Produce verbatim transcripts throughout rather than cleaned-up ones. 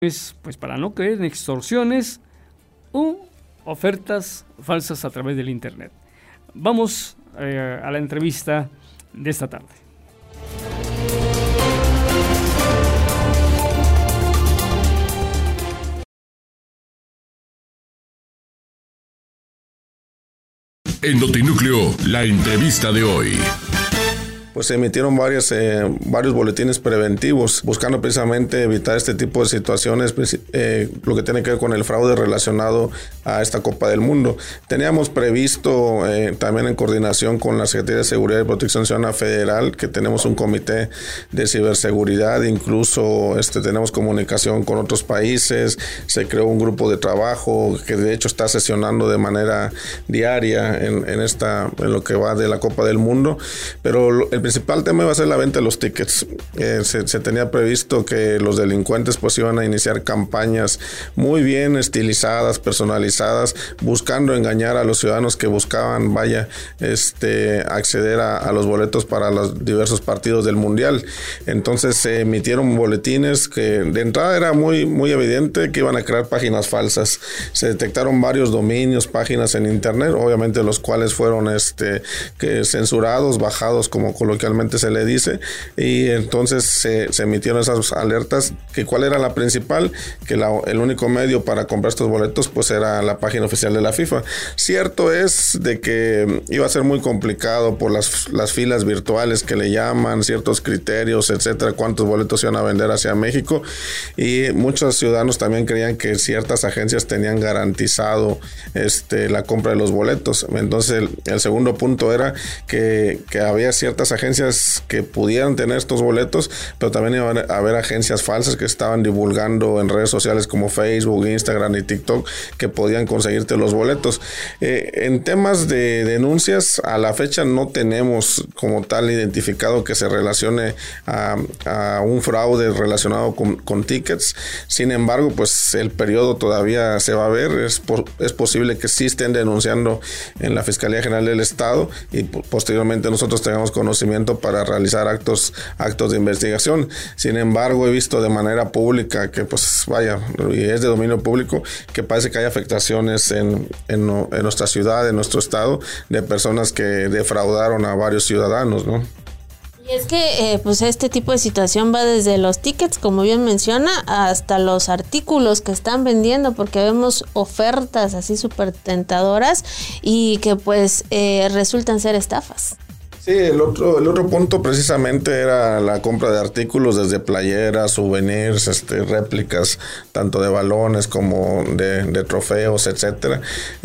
Pues, pues para no caer en extorsiones u ofertas falsas a través del internet. Vamos eh, a la entrevista de esta tarde. En Notinúcleo, la entrevista de hoy. Pues se emitieron varias, eh, varios boletines preventivos buscando precisamente evitar este tipo de situaciones, eh, lo que tiene que ver con el fraude relacionado a esta Copa del Mundo. Teníamos previsto eh, también en coordinación con la Secretaría de Seguridad y Protección Ciudadana Federal que tenemos un comité de ciberseguridad, incluso este, tenemos comunicación con otros países, se creó un grupo de trabajo que de hecho está sesionando de manera diaria en, en, esta, en lo que va de la Copa del Mundo, pero el El principal tema iba a ser la venta de los tickets. Eh, se, se tenía previsto que los delincuentes pues iban a iniciar campañas muy bien estilizadas, personalizadas, buscando engañar a los ciudadanos que buscaban, vaya, este, acceder a, a los boletos para los diversos partidos del Mundial. Entonces se emitieron boletines que de entrada era muy, muy evidente que iban a crear páginas falsas. Se detectaron varios dominios, páginas en internet, obviamente los cuales fueron este, que censurados, bajados como coloquialmente se le dice, y entonces se, se emitieron esas alertas, que cuál era la principal, que la, el único medio para comprar estos boletos pues era la página oficial de la FIFA. Cierto es de que iba a ser muy complicado por las, las filas virtuales que le llaman, ciertos criterios, etcétera, cuántos boletos iban a vender hacia México, y muchos ciudadanos también creían que ciertas agencias tenían garantizado este, la compra de los boletos. Entonces el, el segundo punto era que, que había ciertas agencias que pudieran tener estos boletos, pero también iban a haber agencias falsas que estaban divulgando en redes sociales como Facebook, Instagram y TikTok que podían conseguirte los boletos. Eh, en temas de denuncias, a la fecha no tenemos como tal identificado que se relacione a, a un fraude relacionado con, con tickets. Sin embargo, pues el periodo todavía se va a ver. Es, por, es posible que sí estén denunciando en la Fiscalía General del Estado y posteriormente nosotros tengamos conocimiento para realizar actos actos de investigación. Sin embargo, he visto de manera pública que pues vaya, y es de dominio público, que parece que hay afectaciones en, en, en nuestra ciudad, en nuestro estado, de personas que defraudaron a varios ciudadanos, ¿no? Y es que eh, pues este tipo de situación va desde los tickets, como bien menciona, hasta los artículos que están vendiendo, porque vemos ofertas así súper tentadoras y que pues eh, resultan ser estafas. Sí, el otro, el otro punto precisamente era la compra de artículos desde playeras, souvenirs, este, réplicas, tanto de balones como de, de trofeos, etcétera.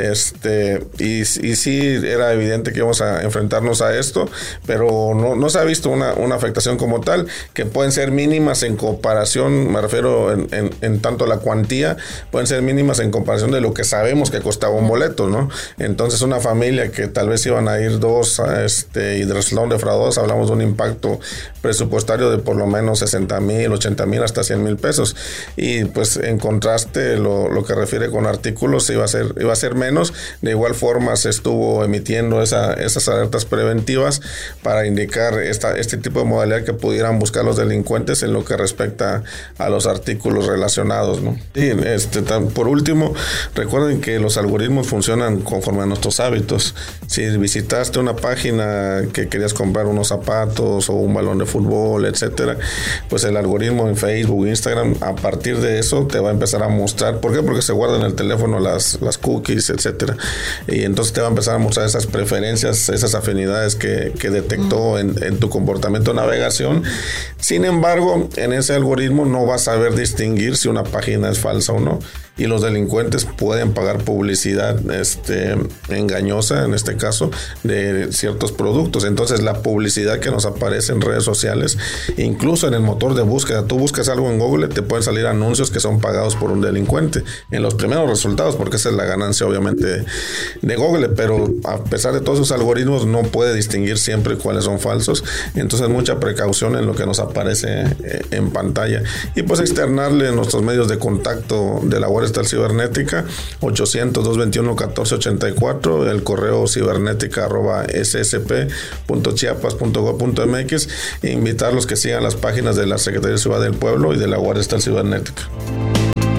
Este, y, y sí era evidente que íbamos a enfrentarnos a esto, pero no, no se ha visto una, una afectación como tal, que pueden ser mínimas en comparación, me refiero en, en, en tanto la cuantía, pueden ser mínimas en comparación de lo que sabemos que costaba un boleto, ¿no? Entonces una familia que tal vez iban a ir dos, este, y de resultados defraudados, hablamos de un impacto presupuestario de por lo menos sesenta mil, ochenta mil hasta cien mil pesos, y pues en contraste lo, lo que refiere con artículos iba a ser, iba a ser menos. De igual forma se estuvo emitiendo esa, esas alertas preventivas para indicar esta, este tipo de modalidad que pudieran buscar los delincuentes en lo que respecta a los artículos relacionados, ¿no? Y este, por último, recuerden que los algoritmos funcionan conforme a nuestros hábitos. Si visitaste una página que querías comprar unos zapatos o un balón de fútbol, etcétera, pues el algoritmo en Facebook, Instagram, a partir de eso te va a empezar a mostrar. ¿Por qué? Porque se guardan en el teléfono las, las cookies, etcétera, y entonces te va a empezar a mostrar esas preferencias, esas afinidades que, que detectó en, en tu comportamiento de navegación. Sin embargo, en ese algoritmo no vas a saber distinguir si una página es falsa o no, y los delincuentes pueden pagar publicidad este, engañosa, en este caso, de ciertos productos. Entonces la publicidad que nos aparece en redes sociales, incluso en el motor de búsqueda, tú buscas algo en Google, te pueden salir anuncios que son pagados por un delincuente en los primeros resultados, porque esa es la ganancia obviamente de Google, pero a pesar de todos esos algoritmos no puede distinguir siempre cuáles son falsos. Entonces mucha precaución en lo que nos aparece en pantalla, y pues externarle nuestros medios de contacto de la Guardia Estatal Cibernética, ochocientos, doscientos veintiuno, catorce ochenta y cuatro, el correo cibernética arroba s s p punto chiapas punto gov punto m x, e invitarlos que sigan las páginas de la Secretaría de Ciudad del Pueblo y de la Guardia Estatal Cibernética.